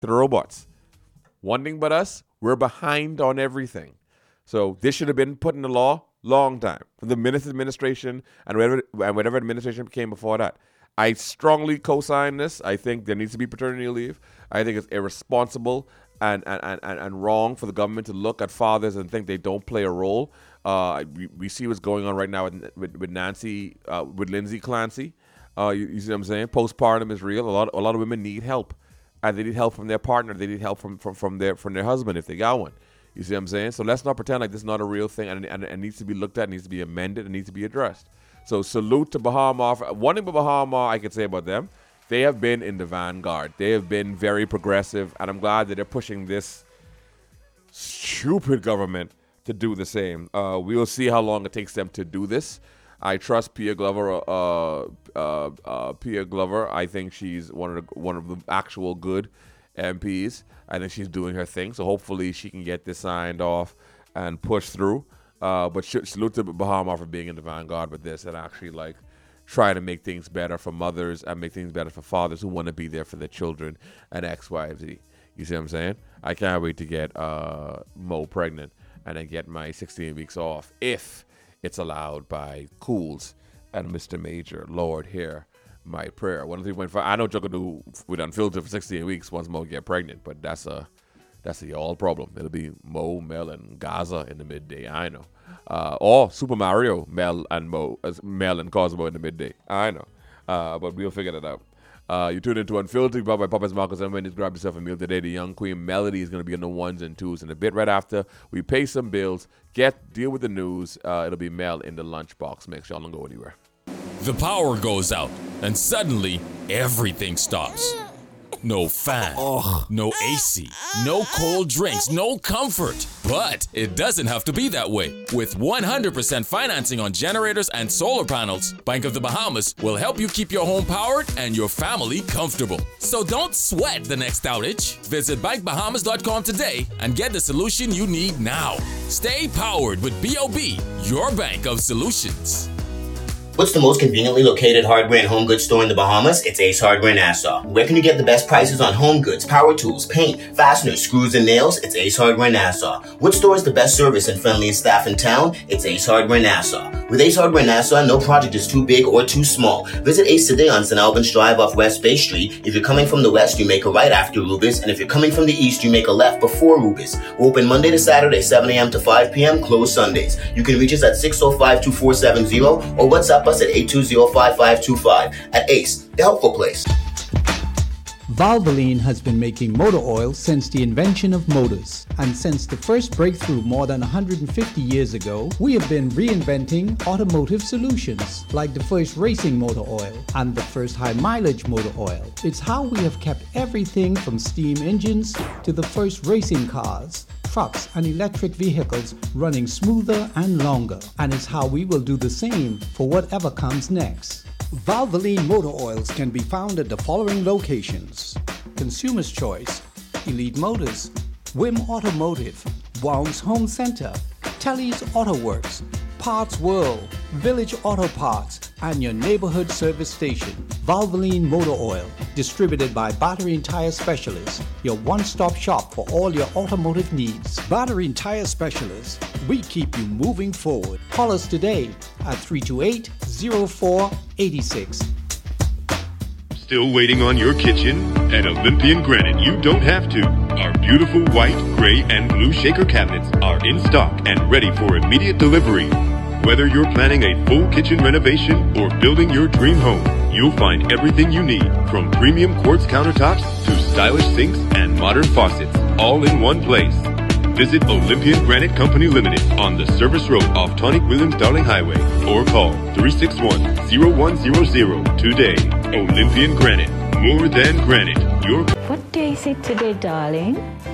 to the robots. One thing but us, we're behind on everything. So this should have been put in the law long time. From the Minister administration and whatever administration came before that. I strongly co-sign this. I think there needs to be paternity leave. I think it's irresponsible and wrong for the government to look at fathers and think they don't play a role. We see what's going on right now with Nancy, with Lindsay Clancy. You see what I'm saying? Postpartum is real. A lot of women need help, and they need help from their partner. They need help from their husband if they got one. You see what I'm saying? So let's not pretend like this is not a real thing, and it needs to be looked at, it needs to be amended, it needs to be addressed. So salute to Bahama. One thing about Bahama I could say about them, they have been in the vanguard. They have been very progressive, and I'm glad that they're pushing this stupid government to do the same. We will see how long it takes them to do this. I trust Pia Glover. Pia Glover, I think she's one of the actual good MPs. I think she's doing her thing, so hopefully she can get this signed off and push through. But salute to Bahama for being in the vanguard with this and actually trying to make things better for mothers and make things better for fathers who want to be there for their children and X, Y, and Z. You see what I'm saying? I can't wait to get Mo pregnant and then get my 16 weeks off if it's allowed by Cools and Mr. Major. Lord, hear my prayer. 103.5. I know Joe can do with Unfiltered for 16 weeks once Mo get pregnant, but that's a y'all problem. It'll be Mo, Mel, and Gaza in the midday. I know. Or Super Mario, Mel and Cosmo in the midday. I know. But we'll figure that out. You tune into Unfiltered, brought by Papa's Marcus and Wendy's. Grab yourself a meal today. The young queen Melody is going to be on the ones and twos in a bit. Right after we pay some bills, deal with the news. It'll be Mel in the lunchbox. Make sure y'all don't go anywhere. The power goes out, and suddenly everything stops. No fan, no AC, no cold drinks, no comfort. But it doesn't have to be that way. With 100% financing on generators and solar panels, Bank of the Bahamas will help you keep your home powered and your family comfortable. So don't sweat the next outage. Visit bankbahamas.com today and get the solution you need now. Stay powered with BOB, your bank of solutions. What's the most conveniently located hardware and home goods store in the Bahamas? It's Ace Hardware Nassau. Where can you get the best prices on home goods, power tools, paint, fasteners, screws, and nails? It's Ace Hardware Nassau. What store is the best service and friendliest staff in town? It's Ace Hardware Nassau. With Ace Hardware Nassau, no project is too big or too small. Visit Ace today on St. Albans Drive off West Bay Street. If you're coming from the west, you make a right after Rubis, and if you're coming from the east, you make a left before Rubis. We're open Monday to Saturday, 7 a.m. to 5 p.m., closed Sundays. You can reach us at 605-2470 or WhatsApp us at 820-5525. At Ace, the helpful place. Valvoline has been making motor oil since the invention of motors. And since the first breakthrough more than 150 years ago, we have been reinventing automotive solutions, like the first racing motor oil and the first high-mileage motor oil. It's how we have kept everything from steam engines to the first racing cars, trucks and electric vehicles running smoother and longer. And it's how we will do the same for whatever comes next. Valvoline motor oils can be found at the following locations: Consumer's Choice, Elite Motors, Wim Automotive, Wounds Home Center, Telly's Auto Works, Parts World, Village Auto Parts, and your neighborhood service station. Valvoline Motor Oil, distributed by Battery and Tire Specialists, your one-stop shop for all your automotive needs. Battery and Tire Specialists, we keep you moving forward. Call us today at 328-0486. Still waiting on your kitchen? At Olympian Granite, you don't have to. Our beautiful white, gray, and blue shaker cabinets are in stock and ready for immediate delivery. Whether you're planning a full kitchen renovation or building your dream home, you'll find everything you need, from premium quartz countertops to stylish sinks and modern faucets, all in one place. Visit Olympian Granite Company Limited on the service road off Tonic Williams Darling Highway or call 361-0100 today. Olympian Granite, more than granite. What day is it today, darling?